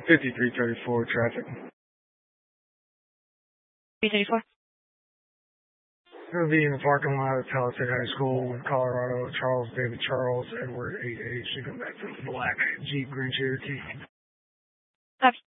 5334 traffic. 334. It'll be in the parking lot of Palisade High School in Colorado. Charles David Charles Edward 88. Should come back from the black Jeep Grand Cherokee. Copy.